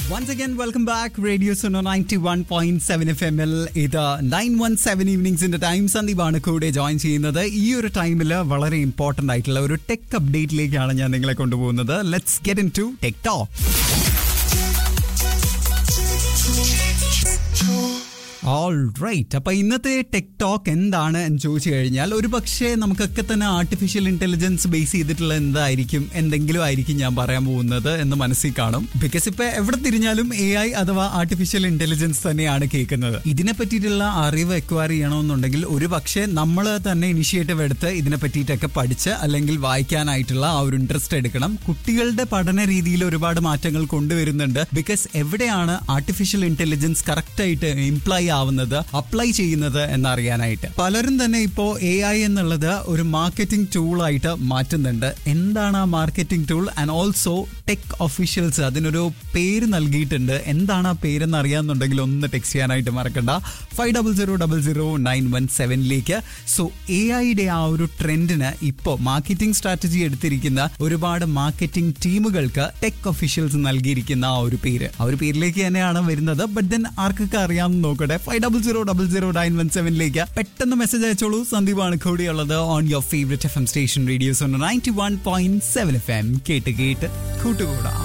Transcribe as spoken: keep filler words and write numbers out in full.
Once again, welcome back. Radio Suno ninety-one point seven F M ൽ ഇത് nine one seven ഈവനിങ്സിന്റെ time. സന്ദീപാണ് കൂടെ join ചെയ്യുന്നത്. ഈ ഒരു ടൈമിൽ വളരെ ഇമ്പോർട്ടന്റ് ആയിട്ടുള്ള ഒരു ടെക് അപ്ഡേറ്റിലേക്കാണ് ഞാൻ നിങ്ങളെ കൊണ്ടുപോകുന്നത്. Let's get in to tech talk. All right. അപ്പൊ ഇന്നത്തെ ടെക് ടോക്ക് എന്താണ് എന്ന് ചോദിച്ചു കഴിഞ്ഞാൽ, ഒരു പക്ഷേ നമുക്കൊക്കെ തന്നെ ആർട്ടിഫിഷ്യൽ ഇന്റലിജൻസ് ബേസ് ചെയ്തിട്ടുള്ള എന്തായിരിക്കും എന്തെങ്കിലും ആയിരിക്കും ഞാൻ പറയാൻ പോകുന്നത് എന്ന് മനസ്സിൽ കാണും. ബിക്കോസ് ഇപ്പൊ എവിടെ തിരിഞ്ഞാലും എ ഐ അഥവാ ആർട്ടിഫിഷ്യൽ ഇന്റലിജൻസ് തന്നെയാണ് കേൾക്കുന്നത്. ഇതിനെ പറ്റിയിട്ടുള്ള അറിവ് എക്വയർ ചെയ്യണമെന്നുണ്ടെങ്കിൽ ഒരു പക്ഷേ നമ്മൾ തന്നെ ഇനിഷ്യേറ്റീവ് എടുത്ത് ഇതിനെ പറ്റിയിട്ടൊക്കെ പഠിച്ച് അല്ലെങ്കിൽ വായിക്കാനായിട്ടുള്ള ആ ഒരു ഇൻട്രസ്റ്റ് എടുക്കണം. കുട്ടികളുടെ പഠന രീതിയിൽ ഒരുപാട് മാറ്റങ്ങൾ കൊണ്ടുവരുന്നുണ്ട്. ബിക്കോസ് എവിടെയാണ് ആർട്ടിഫിഷ്യൽ ഇന്റലിജൻസ് കറക്റ്റ് ആയിട്ട് ഇംപ്ലൈ ആവുന്നത്, അപ്ലൈ ചെയ്യുന്നത് എന്നറിയാനായിട്ട് പലരും തന്നെ ഇപ്പോ എ ഐ എന്നുള്ളത് ഒരു മാർക്കറ്റിംഗ് ടൂൾ ആയിട്ട് മാറ്റുന്നുണ്ട്. എന്താണ് ആ marketing tool? And also tech officials അതിനൊരു പേര് നൽകിയിട്ടുണ്ട്. എന്താണ് ആ പേരെന്ന് അറിയാന്നുണ്ടെങ്കിൽ ഒന്ന് ടെക്സ്റ്റ് ചെയ്യാനായിട്ട് മറക്കണ്ട. Five double zero double zero nine one സെവനിലേക്ക്. So A ഐയുടെ ആ ഒരു ട്രെൻഡിന് ഇപ്പോ മാർക്കറ്റിംഗ് സ്ട്രാറ്റജി എടുത്തിരിക്കുന്ന ഒരുപാട് മാർക്കറ്റിംഗ് ടീമുകൾക്ക് ടെക് ഒഫീഷ്യൽസ് നൽകിയിരിക്കുന്ന ആ ഒരു പേര്, ആ ഒരു പേരിലേക്ക് തന്നെയാണ് വരുന്നത്. ബട്ട് ദെൻ ആർക്കൊക്കെ അറിയാമെന്ന് നോക്കട്ടെ. Five double zero double zero nine one സെവനിലേക്ക് പെട്ടെന്ന് മെസ്സേജ് അയച്ചോളൂ. സന്ദീപാണ് കൂടിയുള്ളത് on your favourite F M station radio zone ninety one point seven F M. കേട്ട് കേട്ട് കൂട്ടുകൂടാം.